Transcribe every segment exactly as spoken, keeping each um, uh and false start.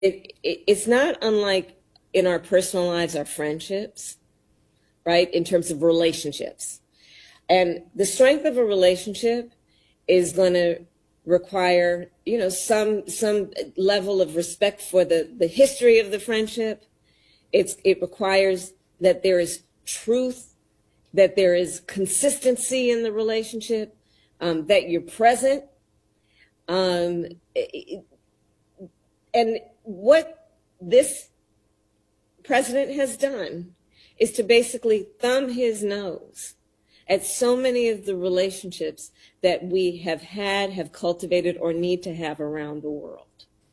it, it it's not unlike in our personal lives, our friendships, right? In terms of relationships. And the strength of a relationship is going to require, you know, some some level of respect for the, the history of the friendship. It's it requires that there is truth, that there is consistency in the relationship, um, that you're present. Um, it, and what this president has done is to basically thumb his nose at so many of the relationships that we have had, have cultivated, or need to have around the world.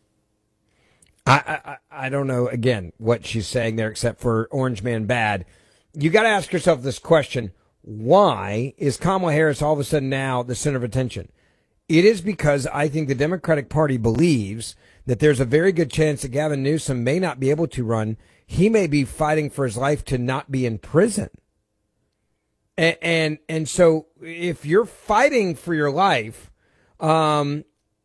I, I, I don't know, again, what she's saying there, except for Orange Man bad. You got to ask yourself this question. Why is Kamala Harris all of a sudden now the center of attention? It is because I think the Democratic Party believes that there's a very good chance that Gavin Newsom may not be able to run. He may be fighting for his life to not be in prison. And, and, and so if you're fighting for your life, um,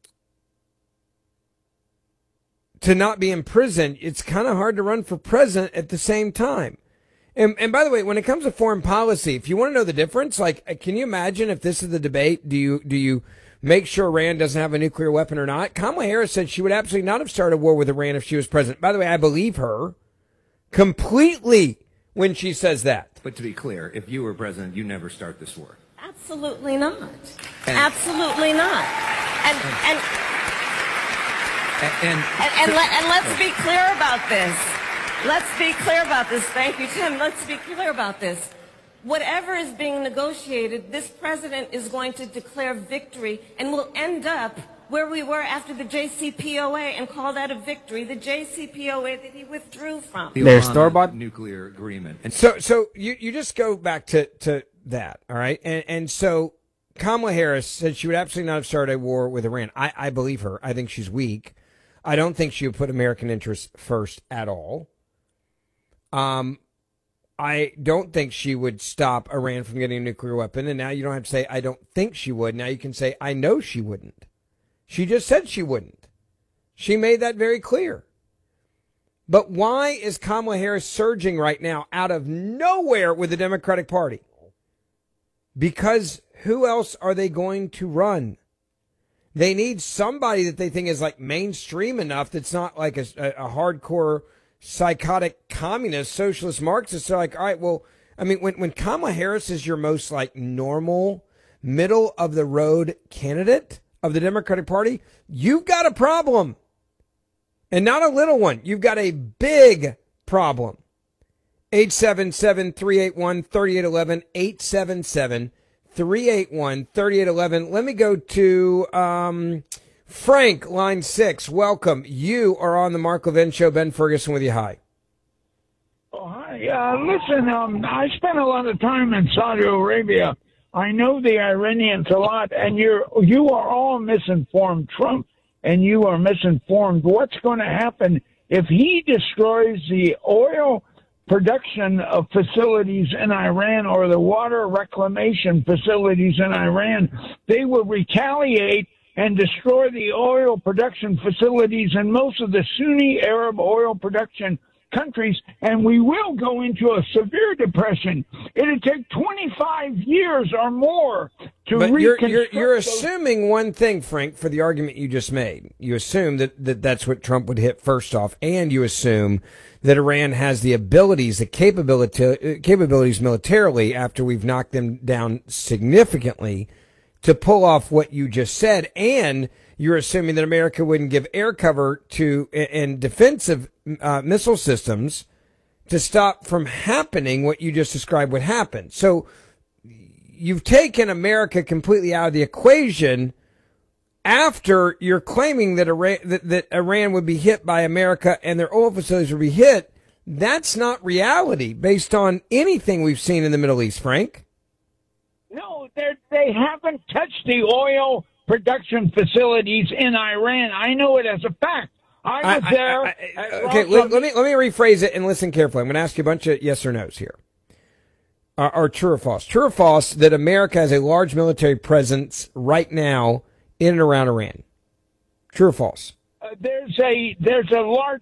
to not be in prison, it's kind of hard to run for president at the same time. And, and by the way, when it comes to foreign policy, if you want to know the difference, like, can you imagine if this is the debate? Do you, do you make sure Iran doesn't have a nuclear weapon or not? Kamala Harris said she would absolutely not have started a war with Iran if she was president. By the way, I believe her completely when she says that. But to be clear, if you were president, you never start this war. Absolutely not. And, Absolutely not. And and and, and, and, and, let, and let's be clear about this. Let's be clear about this. Thank you, Tim. Let's be clear about this. Whatever is being negotiated, this president is going to declare victory and will end up where we were after the J C P O A and call that a victory, the J C P O A that he withdrew from. The There's store-bought nuclear agreement. And so so you, you just go back to, to that, all right? And and so Kamala Harris said she would absolutely not have started a war with Iran. I, I believe her. I think she's weak. I don't think she would put American interests first at all. Um, I don't think she would stop Iran from getting a nuclear weapon. And now you don't have to say, I don't think she would. Now you can say, I know she wouldn't. She just said she wouldn't. She made that very clear. But why is Kamala Harris surging right now out of nowhere with the Democratic Party? Because who else are they going to run? They need somebody that they think is like mainstream enough that's not like a, a, a hardcore psychotic communist, socialist Marxist. They're like, all right, well, I mean, when, when Kamala Harris is your most like normal, middle of the road candidate of the Democratic Party, you've got a problem. And not a little one. You've got a big problem. eight seven seven, three eight one, three eight one one, eight seven seven, three eight one, three eight one one. Let me go to um, Frank, line six. Welcome. You are on the Mark Levin Show. Ben Ferguson with you. Hi. Oh, hi. Uh, listen, um, I spent a lot of time in Saudi Arabia. I know the Iranians a lot, and you're you are all misinformed. Trump and you are misinformed. What's going to happen if he destroys the oil production of facilities in Iran or the water reclamation facilities in Iran? They will retaliate and destroy the oil production facilities in most of the Sunni Arab oil production countries, and we will go into a severe depression. It'll take twenty-five years or more to but you're, reconstruct. You're, you're those- assuming one thing, Frank, for the argument you just made. You assume that, that that's what Trump would hit first off, and you assume that Iran has the abilities, the capability, capabilities militarily, after we've knocked them down significantly, to pull off what you just said, and you're assuming that America wouldn't give air cover to and defensive uh, missile systems to stop from happening what you just described would happen. So you've taken America completely out of the equation after you're claiming that Iran, that, that Iran would be hit by America and their oil facilities would be hit. That's not reality based on anything we've seen in the Middle East, Frank. No, they haven't touched the oil production facilities in Iran. I know it as a fact. I was I, there. I, I, okay, let, let me let me rephrase it and listen carefully. I'm going to ask you a bunch of yes or no's here. Are, are true or false? True or false that America has a large military presence right now in and around Iran? True or false? uh, there's a there's a large